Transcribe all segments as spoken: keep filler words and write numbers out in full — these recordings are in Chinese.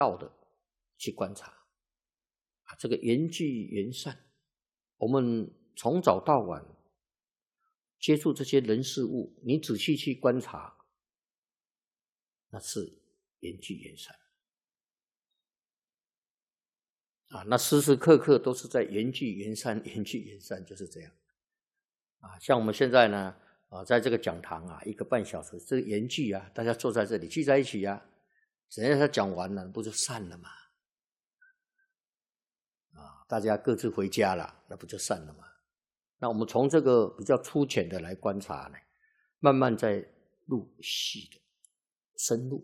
道的去观察啊，这个缘聚缘散，我们从早到晚接触这些人事物，你仔细去观察，那是缘聚缘散啊，那时时刻刻都是在缘聚缘散，缘聚缘散，就是这样啊。像我们现在呢，啊，在这个讲堂啊，一个半小时，这个缘聚啊，大家坐在这里聚在一起啊，等下他讲完了，不就散了吗？啊，大家各自回家了，那不就散了吗？那我们从这个比较粗浅的来观察呢，慢慢再入细的深入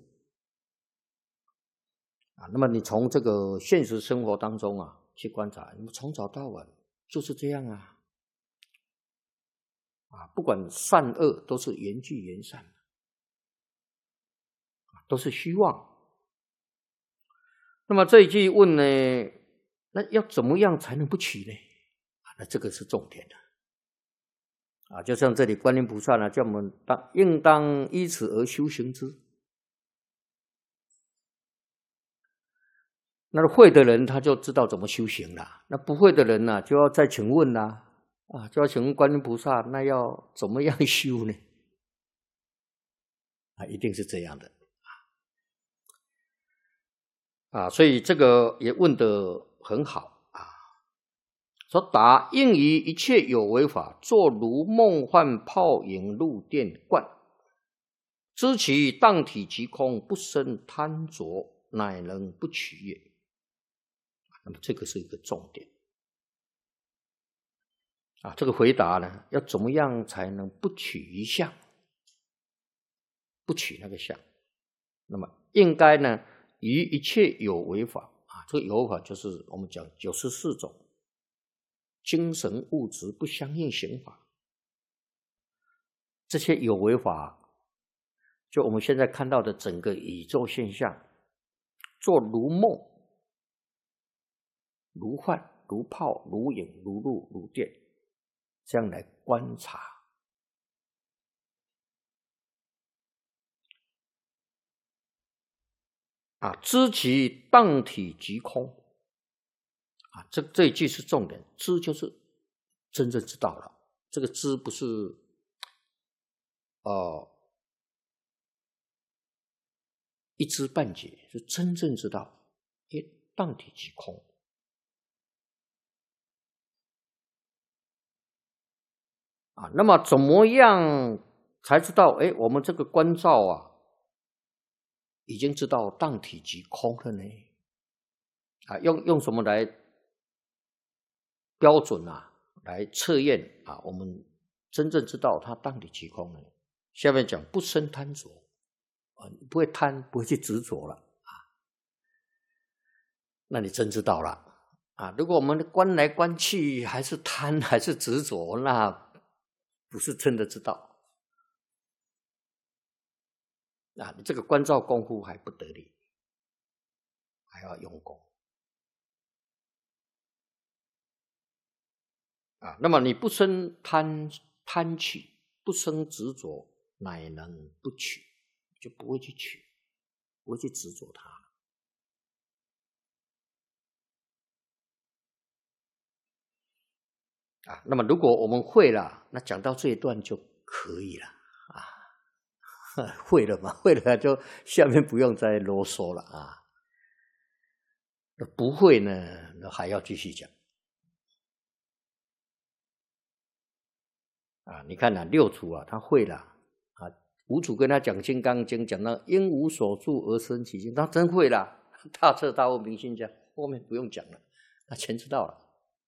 啊。那么你从这个现实生活当中啊去观察，你们从早到晚就是这样啊，啊，不管善恶都是缘聚缘散，都是虚妄。那么这一句问呢，那要怎么样才能不取呢？啊，那这个是重点的。啊，就像这里观音菩萨呢，叫我们当应当依此而修行之。那会的人他就知道怎么修行了，那不会的人呢、啊，就要再请问啦，啊，就要请问观音菩萨，那要怎么样修呢？啊，一定是这样的啊，所以这个也问得很好。说答应于一切有为法，作如梦幻泡影入电观，知其当体即空，不生贪着，乃能不取也。那么这个是一个重点啊。这个回答呢，要怎么样才能不取一相，不取那个相？那么应该呢，于一切有为法啊，这个有为法就是我们讲九十四种。精神物质不相应行法，这些有为法，就我们现在看到的整个宇宙现象，做如梦、如幻、如泡、如影、如露、如电，这样来观察啊，知其当体即空。啊，这这一句是重点，知就是真正知道了。这个知不是呃一知半解，是真正知道，诶，当体即空啊。那么怎么样才知道？诶，我们这个观照啊，已经知道当体即空了呢？啊，用用什么来标准啊，来测验啊，我们真正知道它当体即空呢？下面讲不生贪着啊，你不会贪，不会去执着了啊，那你真知道了啊。如果我们观来观去还是贪还是执着，那不是真的知道啊。你这个观照功夫还不得力，还要用功。啊，那么你不生贪贪取，不生执着，乃能不取，就不会去取，不会去执着它啊。那么如果我们会了，那讲到这一段就可以了啊。会了嘛，会了就下面不用再啰嗦了啊。不会呢，那还要继续讲。啊，你看啊，六祖啊，他会了啊。五祖跟他讲《金刚经》，讲到因无所住而生其心，他真会了，大彻大悟明心见，后面不用讲了，他全知道了。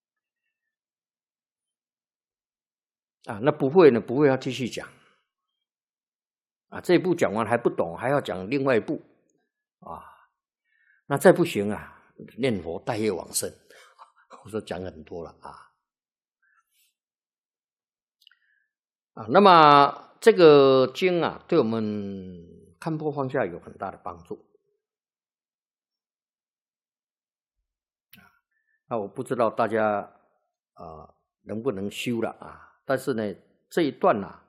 啊，那不会呢，不会要继续讲。啊，这一步讲完还不懂，还要讲另外一步啊。那再不行啊，念佛带业往生，我说讲很多了啊。啊，那么这个经啊，对我们看破放下有很大的帮助。啊，那我不知道大家啊、呃、能不能修了啊？但是呢，这一段啊，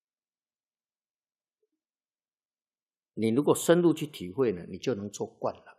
你如果深入去体会呢，你就能做惯了。